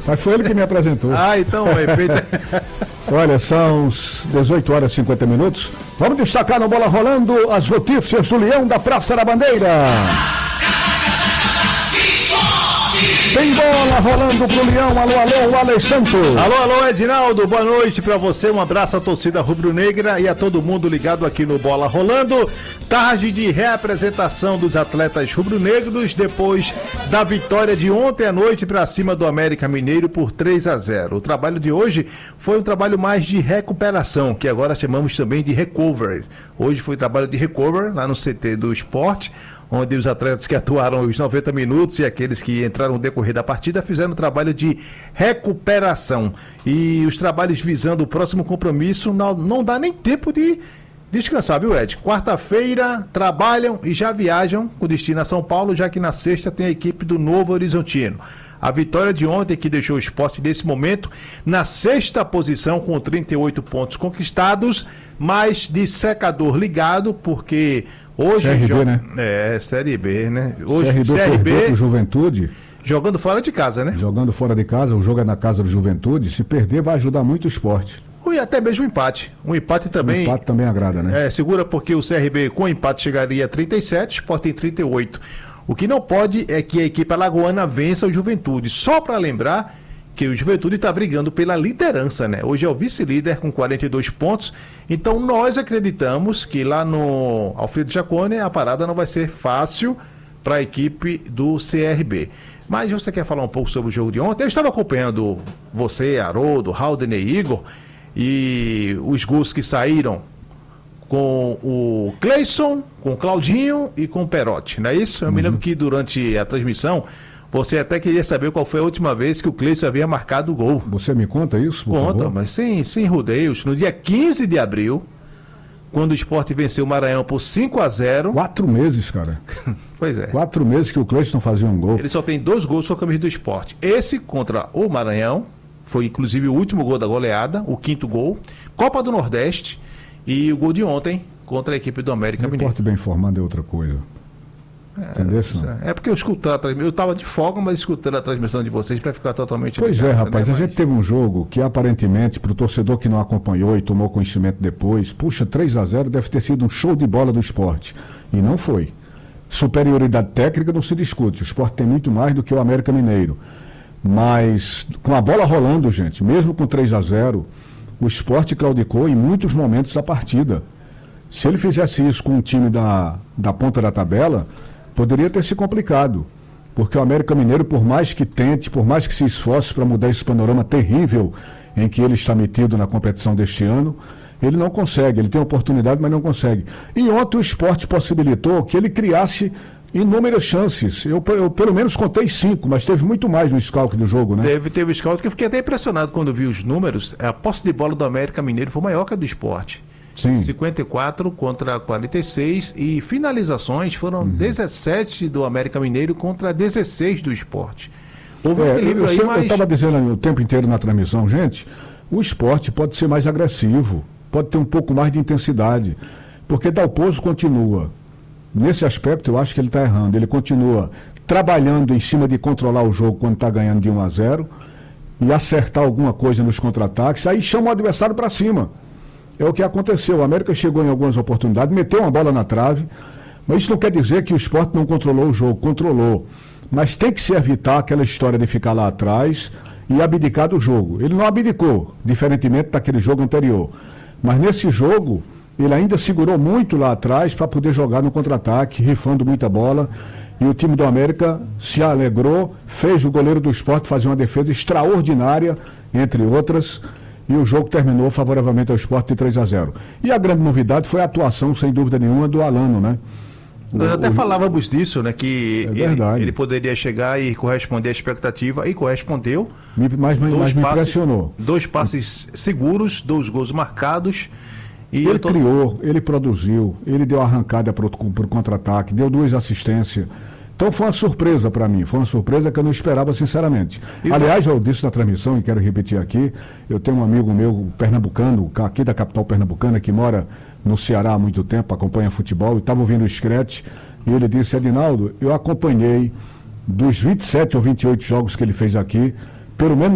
Mas foi ele que me apresentou. Então, feito. Olha, são 18 horas e 50 minutos. Vamos destacar no Bola Rolando as notícias do Leão da Praça da Bandeira. Tem bola rolando pro Leão. Alô, Alex Santos. Alô, Edinaldo. Boa noite pra você. Um abraço à torcida rubro-negra e a todo mundo ligado aqui no Bola Rolando. Tarde de reapresentação dos atletas rubro-negros depois da vitória de ontem à noite pra cima do América Mineiro por 3-0. O trabalho de hoje foi um trabalho mais de recuperação, que agora chamamos também de recovery. Hoje foi trabalho de recovery lá no CT do Sport, onde os atletas que atuaram os 90 minutos e aqueles que entraram no decorrer da partida fizeram um trabalho de recuperação. E os trabalhos visando o próximo compromisso não dá nem tempo de descansar, viu, Ed? Quarta-feira trabalham e já viajam com destino a São Paulo, já que na sexta tem a equipe do Novo Horizontino. A vitória de ontem que deixou o Sport nesse momento na sexta posição com 38 pontos conquistados, mas de secador ligado, porque hoje CRB, né? Série B, né? Hoje CRB pro Juventude. Jogando fora de casa, né? Jogando fora de casa, o jogo é na casa do Juventude. Se perder, vai ajudar muito o Sport. E até mesmo o empate. Um empate também. O empate também agrada, né? Segura, porque o CRB com empate chegaria a 37, o Sport tem 38. O que não pode é que a equipe alagoana vença o Juventude. Só para lembrar que o Juventude está brigando pela liderança, né? Hoje é o vice-líder com 42 pontos. Então nós acreditamos que lá no Alfredo Jaconi a parada não vai ser fácil para a equipe do CRB. Mas você quer falar um pouco sobre o jogo de ontem? Eu estava acompanhando você, Haroldo, Haldner e Igor, e os gols que saíram com o Cleison, com o Claudinho e com o Perotti, não é isso? Eu me lembro que durante a transmissão você até queria saber qual foi a última vez que o Cleison havia marcado o gol. Você me conta isso, por favor? Conta, mas sem rodeios. No dia 15 de abril, quando o Sport venceu o Maranhão por 5-0. 4 meses, cara. Pois é. 4 meses que o Cleison fazia um gol. Ele só tem 2 gols com a camisa do Sport. Esse contra o Maranhão, foi inclusive o último gol da goleada, o 5º gol. Copa do Nordeste e o gol de ontem contra a equipe do América Mineiro. O Sport bem informado é outra coisa. Entendeu? É porque eu escutei a transmissão, eu estava de folga, mas escutando a transmissão de vocês para ficar totalmente... Pois ligado, rapaz, né? A gente teve um jogo que aparentemente, para o torcedor que não acompanhou e tomou conhecimento depois, 3-0 deve ter sido um show de bola do Sport. E não foi. Superioridade técnica não se discute, o Sport tem muito mais do que o América Mineiro. Mas com a bola rolando, gente, mesmo com 3-0, o Sport claudicou em muitos momentos a partida. Se ele fizesse isso com um time da ponta da tabela, poderia ter se complicado, porque o América Mineiro, por mais que tente, por mais que se esforce para mudar esse panorama terrível em que ele está metido na competição deste ano, ele não consegue, ele tem oportunidade, mas não consegue. E ontem o Sport possibilitou que ele criasse inúmeras chances. Eu pelo menos contei 5, mas teve muito mais no scout do jogo, né? Teve scout que eu fiquei até impressionado quando vi os números. A posse de bola do América Mineiro foi maior que a do Sport. Sim. 54 contra 46 e finalizações foram 17 do América Mineiro contra 16 do Sport. Houve um equilíbrio aí, mas... Eu estava dizendo o tempo inteiro na transmissão, gente, o Sport pode ser mais agressivo, pode ter um pouco mais de intensidade, porque Dalpozo continua. Nesse aspecto eu acho que ele está errando. Ele continua trabalhando em cima de controlar o jogo quando está ganhando de 1-0 e acertar alguma coisa nos contra-ataques, aí chama o adversário para cima. É o que aconteceu. O América chegou em algumas oportunidades, meteu uma bola na trave, mas isso não quer dizer que o Sport não controlou o jogo, controlou. Mas tem que se evitar aquela história de ficar lá atrás e abdicar do jogo. Ele não abdicou, diferentemente daquele jogo anterior. Mas nesse jogo, ele ainda segurou muito lá atrás para poder jogar no contra-ataque, rifando muita bola. E o time do América se alegrou, fez o goleiro do Sport fazer uma defesa extraordinária, entre outras, e o jogo terminou favoravelmente ao Sport de 3-0. E a grande novidade foi a atuação, sem dúvida nenhuma, do Alano, né? Nós até falávamos disso, né? Que ele poderia chegar e corresponder à expectativa, e correspondeu. Mas me impressionou. 2 passes seguros, 2 gols marcados. E ele criou, ele produziu, ele deu arrancada para o contra-ataque, deu 2 assistências. Então foi uma surpresa para mim, foi uma surpresa que eu não esperava, sinceramente. Aliás, eu disse na transmissão, e quero repetir aqui, eu tenho um amigo meu pernambucano, aqui da capital pernambucana, que mora no Ceará há muito tempo, acompanha futebol, e estava ouvindo o Scratch, e ele disse: Edinaldo, eu acompanhei dos 27 ou 28 jogos que ele fez aqui, pelo menos